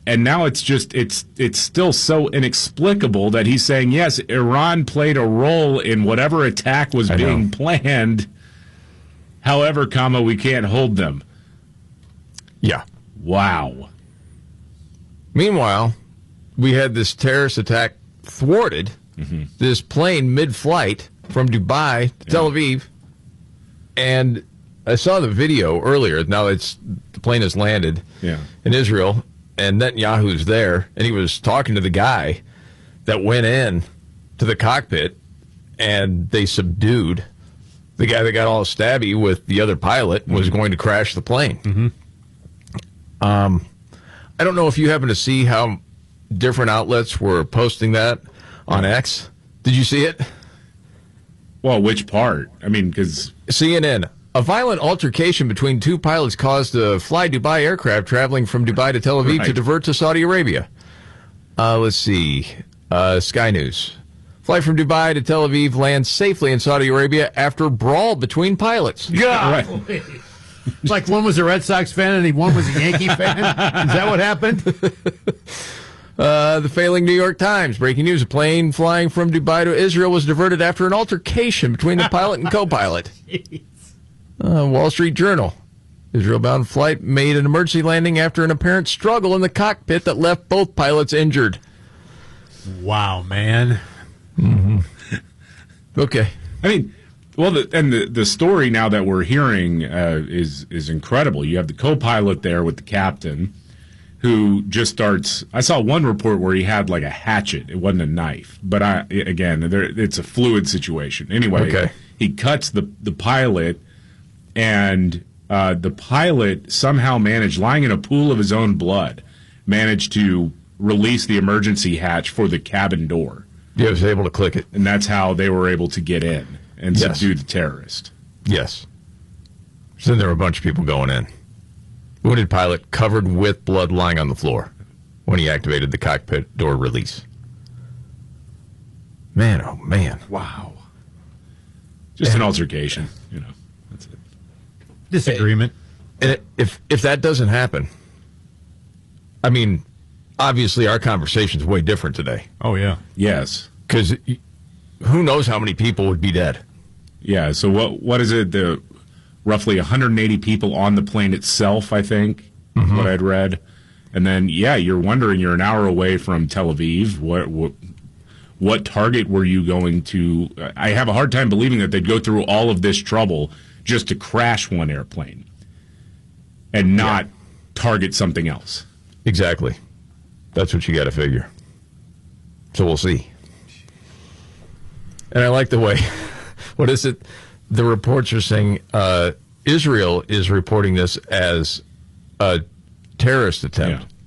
And now it's still so inexplicable that he's saying, yes, Iran played a role in whatever attack was being planned. However, we can't hold them. Yeah. Wow. Meanwhile, we had this terrorist attack thwarted. Mm-hmm. This plane mid-flight from Dubai to Tel Aviv. And I saw the video earlier. Now the plane has landed in Israel, and Netanyahu's there, and he was talking to the guy that went in to the cockpit, and they subdued the guy that got all stabby with the other pilot was going to crash the plane. Mm-hmm. I don't know if you happen to see how different outlets were posting that on X. Did you see it? Well, which part? I mean, because CNN. A violent altercation between two pilots caused a Fly Dubai aircraft traveling from Dubai to Tel Aviv to divert to Saudi Arabia. Let's see. Sky News. Flight from Dubai to Tel Aviv lands safely in Saudi Arabia after brawl between pilots. Yeah. Right. It's like one was a Red Sox fan and one was a Yankee fan. Is that what happened? The failing New York Times. Breaking news. A plane flying from Dubai to Israel was diverted after an altercation between the pilot and co-pilot. Wall Street Journal. Israel-bound flight made an emergency landing after an apparent struggle in the cockpit that left both pilots injured. Wow, man. Mm-hmm. Okay. I mean, well, the story now that we're hearing is incredible. You have the co-pilot there with the captain who just starts. I saw one report where he had like a hatchet. It wasn't a knife, but it's a fluid situation. Anyway, he cuts the pilot, and the pilot somehow managed, lying in a pool of his own blood, managed to release the emergency hatch for the cabin door. Yeah, he was able to click it. And that's how they were able to get in and subdue the terrorist. Yes. So then there were a bunch of people going in. Wounded pilot covered with blood lying on the floor when he activated the cockpit door release. Man, oh man. Wow. Just an altercation, That's it. Disagreement. And if that doesn't happen, I mean, obviously our conversation's way different today. Oh, yeah. Yes. Because who knows how many people would be dead. Yeah, so what is it? The roughly 180 people on the plane itself, I think, is what I'd read. And then, you're wondering, you're an hour away from Tel Aviv. What target were you going to? I have a hard time believing that they'd go through all of this trouble just to crash one airplane and not target something else. Exactly. That's what you got to figure. So we'll see. And I like the way, what is it? The reports are saying Israel is reporting this as a terrorist attempt. Yeah.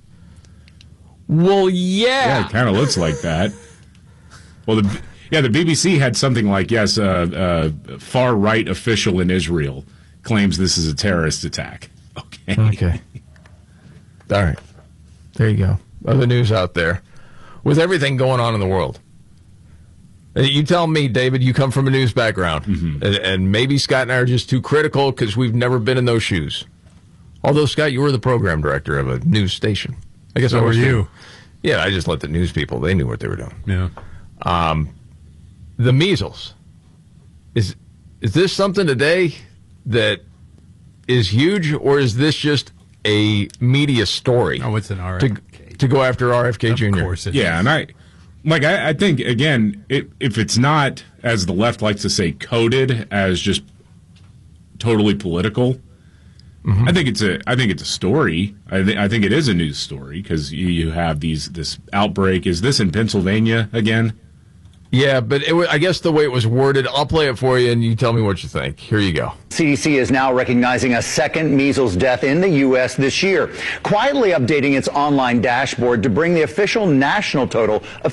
Well, Yeah, it kind of looks like that. Well, the BBC had something like, a far-right official in Israel claims this is a terrorist attack. Okay. All right. There you go. Other news out there. With everything going on in the world. You tell me, David, you come from a news background. Mm-hmm. And maybe Scott and I are just too critical because we've never been in those shoes. Although, Scott, you were the program director of a news station. I guess so I was were you. Yeah, I just let the news people, they knew what they were doing. Yeah. The measles. Is this something today that is huge, or is this just a media story? Oh, it's an RFK. To go after RFK Jr. Of course it is. And I think, again, if it's not, as the left likes to say, coded as just totally political, I think it's a story. I think it is a news story because you have this outbreak. Is this in Pennsylvania again? Yeah, but I guess the way it was worded, I'll play it for you and you tell me what you think. Here you go. CDC is now recognizing a second measles death in the U.S. this year, quietly updating its online dashboard to bring the official national total to 2.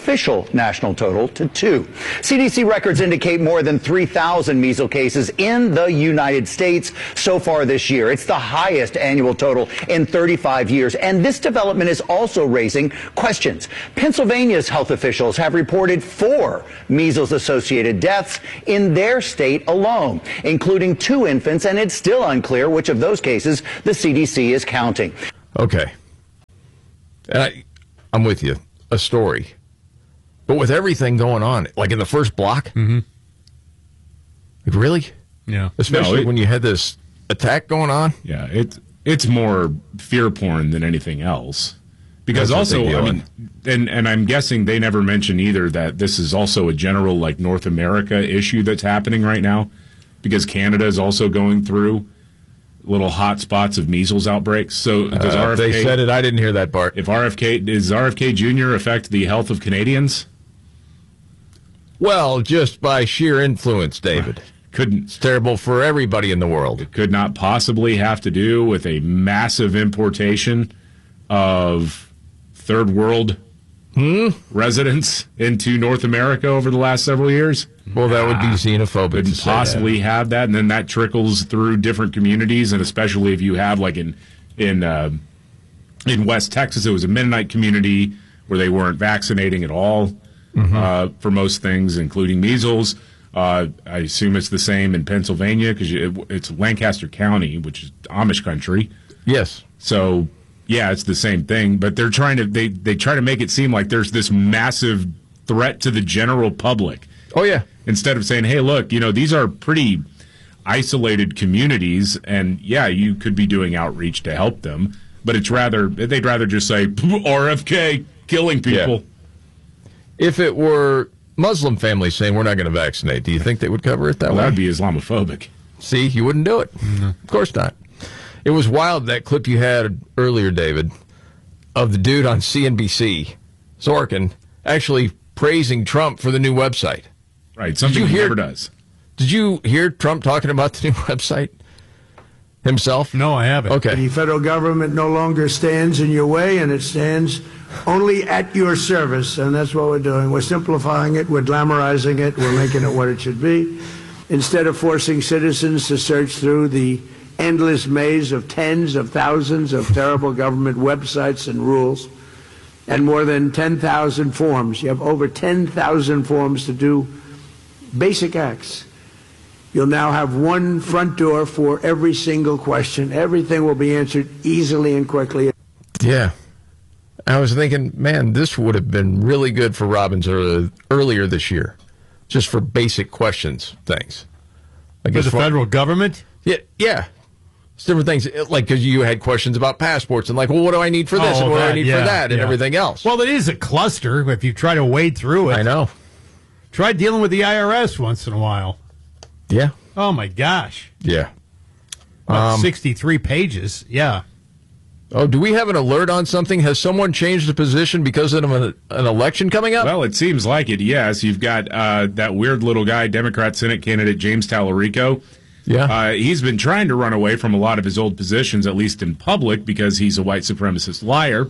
CDC records indicate more than 3,000 measles cases in the United States so far this year. It's the highest annual total in 35 years, and this development is also raising questions. Pennsylvania's health officials have reported 4 measles-associated deaths in their state alone, including 2 infants, and it's still unclear which of those cases the CDC is counting. Okay. And I'm with you. A story. But with everything going on, like in the first block, like really? Yeah. Especially when you had this attack going on. Yeah, it's more fear porn than anything else. Because also, I mean, and I'm guessing they never mentioned either that this is also a general like North America issue that's happening right now, because Canada is also going through little hot spots of measles outbreaks. So does RFK? They said it. I didn't hear that part. Does RFK Jr. affect the health of Canadians? Well, just by sheer influence, David. It's terrible for everybody in the world. It could not possibly have to do with a massive importation of third world residents into North America over the last several years. Well, that would be xenophobic. Couldn't possibly have that, and then that trickles through different communities, and especially if you have like in West Texas, it was a Mennonite community where they weren't vaccinating at all for most things, including measles. I assume it's the same in Pennsylvania because it's Lancaster County, which is Amish country. Yes. So yeah, it's the same thing, but they're trying to they try to make it seem like there's this massive threat to the general public. Oh yeah. Instead of saying, "Hey, look, these are pretty isolated communities, and yeah, you could be doing outreach to help them." But they'd rather just say RFK killing people. Yeah. If it were Muslim families saying we're not going to vaccinate, do you think they would cover it that way? That would be Islamophobic. See, you wouldn't do it. Of course not. It was wild, that clip you had earlier, David, of the dude on CNBC, Sorkin, actually praising Trump for the new website. Right, something he never does. Did you hear Trump talking about the new website himself? No, I haven't. Okay. The federal government no longer stands in your way, and it stands only at your service, and that's what we're doing. We're simplifying it, we're glamorizing it, we're making it what it should be. Instead of forcing citizens to search through the endless maze of tens of thousands of terrible government websites and rules, and more than 10,000 forms. You have over 10,000 forms to do basic acts. You'll now have one front door for every single question. Everything will be answered easily and quickly. Yeah. I was thinking, man, this would have been really good for Robbins earlier this year, just for basic questions things. For the federal government? Yeah. It's different things, like because you had questions about passports and like, well, what do I need for this and what do I need for that and everything else. Well, it is a cluster if you try to wade through it. I know. Try dealing with the IRS once in a while. Yeah. Oh, my gosh. Yeah. 63 pages. Yeah. Oh, do we have an alert on something? Has someone changed the position because of an election coming up? Well, it seems like it, yes. You've got that weird little guy, Democrat Senate candidate James Tallarico. Yeah. He's been trying to run away from a lot of his old positions, at least in public, because he's a white supremacist liar.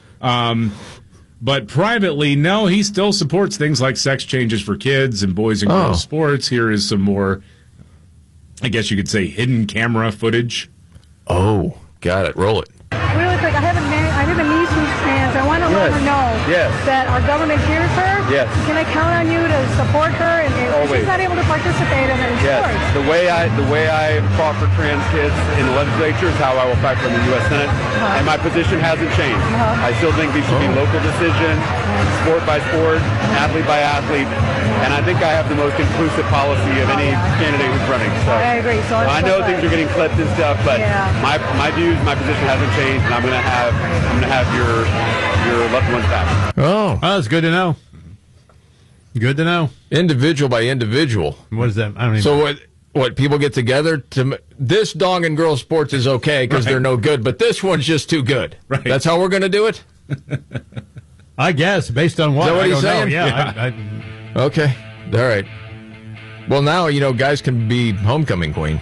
But privately, no, he still supports things like sex changes for kids and boys and girls sports. Here is some more, I guess you could say, hidden camera footage. Oh, got it. Roll it. Really quick, I have a niece who's trans. I want to let her know that our government hears her. Yes. Can I count on you to support her? And if she's not able to participate in the sports. The way I fought for trans kids in the legislature is how I will fight for in the U.S. Senate, and my position hasn't changed. I still think these should be local decisions, sport by sport, athlete by athlete, and I think I have the most inclusive policy of any candidate who's running. So I agree. So I know things are getting clipped and stuff, but my views, my position hasn't changed, and I'm going to have your loved ones back. Oh, that's good to know. Good to know. Individual by individual. What is that? I don't even So what people get together to this dog and girl sports is okay because they're no good, but this one's just too good. Right. That's how we're going to do it? I guess, based on what? Is that what I he's don't know. saying? Yeah. Okay. All right. Well, now, guys can be homecoming queen.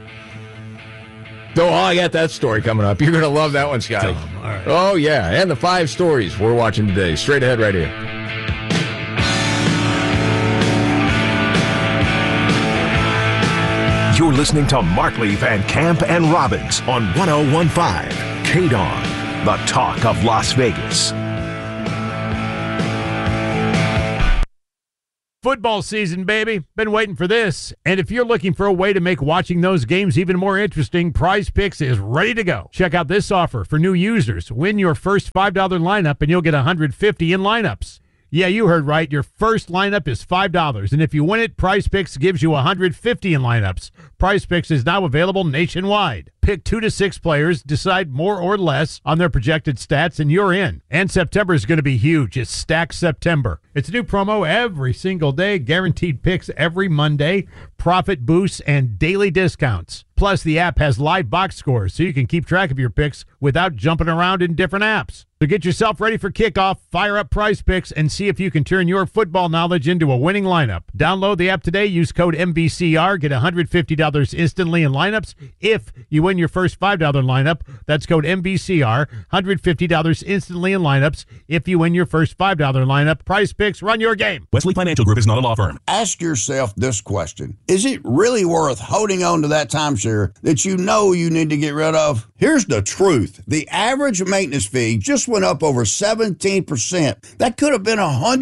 Oh, I got that story coming up. You're going to love that one, Scotty. All right. Oh, yeah. And the 5 stories we're watching today. Straight ahead right here. You're listening to Martley, Van Camp, and Robbins on 101.5 KDON, the talk of Las Vegas. Football season, baby. Been waiting for this. And if you're looking for a way to make watching those games even more interesting, Prize Picks is ready to go. Check out this offer for new users. Win your first $5 lineup and you'll get $150 in lineups. Yeah, you heard right. Your first lineup is $5. And if you win it, Prize Picks gives you $150 in lineups. Prize Picks is now available nationwide. Pick 2 to 6 players, decide more or less on their projected stats, and you're in. And September is going to be huge. It's Stack September. It's a new promo every single day, guaranteed picks every Monday, profit boosts, and daily discounts. Plus, the app has live box scores, so you can keep track of your picks without jumping around in different apps. So get yourself ready for kickoff, fire up Prize Picks, and see if you can turn your football knowledge into a winning lineup. Download the app today, use code MVCR, get $150 instantly in lineups. If you win your first $5 lineup, that's code MVCR, $150 instantly in lineups. If you win your first $5 lineup, Prize Picks, run your game. Wesley Financial Group is not a law firm. Ask yourself this question. Is it really worth holding on to that timeshare that you know you need to get rid of? Here's the truth. The average maintenance fee just went up over 17%. That could have been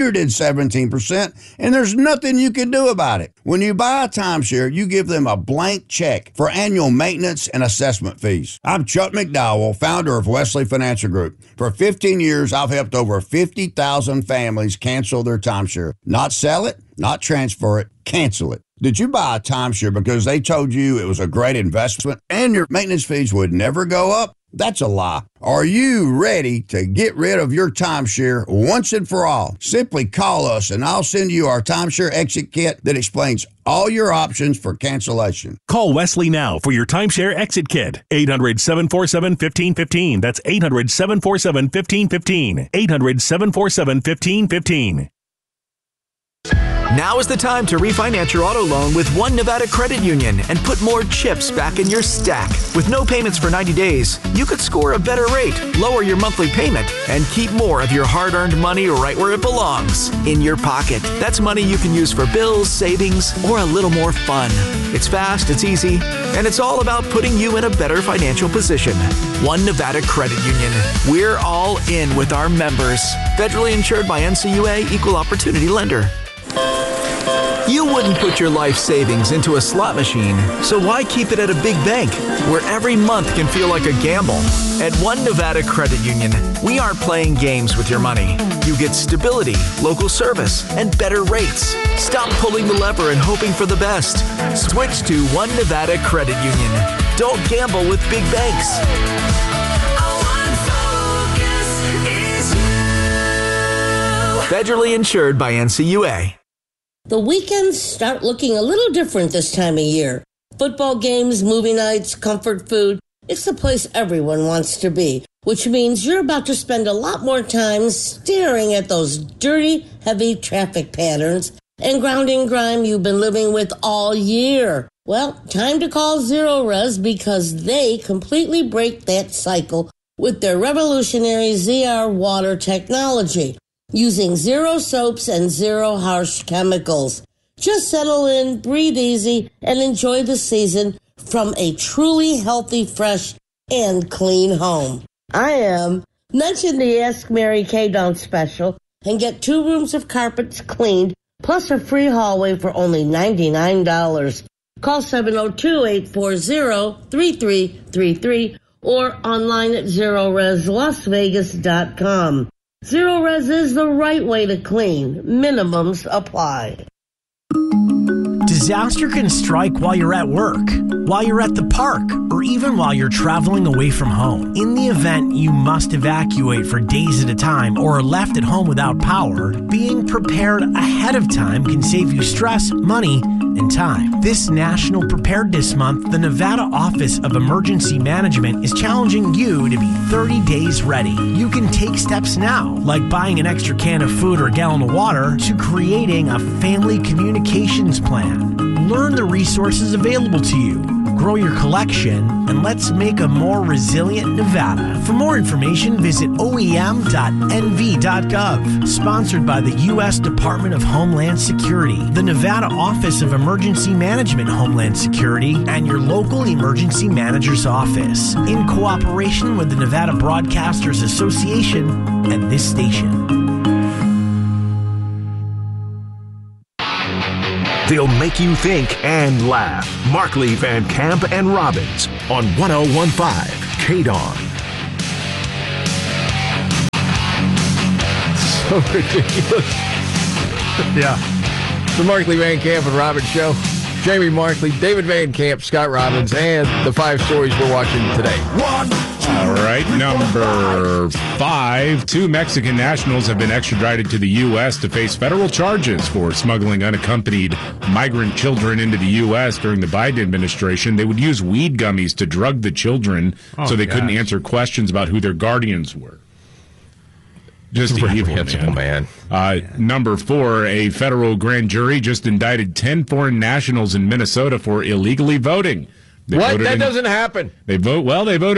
117%, and there's nothing you can do about it. When you buy a timeshare, you give them a blank check for annual maintenance and assessment fees. I'm Chuck McDowell, founder of Wesley Financial Group. For 15 years, I've helped over 50,000 families cancel their timeshare. Not sell it, not transfer it, cancel it. Did you buy a timeshare because they told you it was a great investment and your maintenance fees would never go up? That's a lie. Are you ready to get rid of your timeshare once and for all? Simply call us and I'll send you our timeshare exit kit that explains all your options for cancellation. Call Wesley now for your timeshare exit kit. 800-747-1515. That's 800-747-1515. 800-747-1515. Now is the time to refinance your auto loan with One Nevada Credit Union and put more chips back in your stack. With no payments for 90 days, you could score a better rate, lower your monthly payment, and keep more of your hard-earned money right where it belongs, in your pocket. That's money you can use for bills, savings, or a little more fun. It's fast, it's easy, and it's all about putting you in a better financial position. One Nevada Credit Union. We're all in with our members. Federally insured by NCUA, Equal Opportunity Lender. You wouldn't put your life savings into a slot machine, so why keep it at a big bank where every month can feel like a gamble? At One Nevada Credit Union, we aren't playing games with your money. You get stability, local service, and better rates. Stop pulling the lever and hoping for the best. Switch to One Nevada Credit Union. Don't gamble with big banks. Federally insured by NCUA. The weekends start looking a little different this time of year. Football games, movie nights, comfort food. It's the place everyone wants to be, which means you're about to spend a lot more time staring at those dirty, heavy traffic patterns and grounding grime you've been living with all year. Well, time to call Zero Res because they completely break that cycle with their revolutionary ZR water technology. Using zero soaps and zero harsh chemicals. Just settle in, breathe easy, and enjoy the season from a truly healthy, fresh, and clean home. I am. Mention the Ask Mary Kay Down special and get 2 rooms of carpets cleaned, plus a free hallway for only $99. Call 702-840-3333 or online at ZeroResLasVegas.com. Zero Res is the right way to clean. Minimums apply. Disaster can strike while you're at work, while you're at the park, or even while you're traveling away from home. In the event you must evacuate for days at a time or are left at home without power, being prepared ahead of time can save you stress, money, and time. This National Preparedness Month, the Nevada Office of Emergency Management is challenging you to be 30 days ready. You can take steps now, like buying an extra can of food or a gallon of water, to creating a family communications plan. Learn the resources available to you, grow your collection, and let's make a more resilient Nevada. For more information, visit oem.nv.gov. Sponsored by the U.S. Department of Homeland Security, the Nevada Office of Emergency Management Homeland Security, and your local emergency manager's office, in cooperation with the Nevada Broadcasters Association and this station. They'll make you think and laugh. Markley, Van Camp, and Robbins on 101.5 KDON. So ridiculous. Yeah. The Markley, Van Camp, and Robbins Show. Jamie Markley, David Van Camp, Scott Robbins, and the 5 stories we're watching today. All right, number 5. 2 Mexican nationals have been extradited to the U.S. to face federal charges for smuggling unaccompanied migrant children into the U.S. during the Biden administration. They would use weed gummies to drug the children so they couldn't answer questions about who their guardians were. Just evil, man. Number 4, a federal grand jury just indicted 10 foreign nationals in Minnesota for illegally voting. What? That doesn't happen. They voted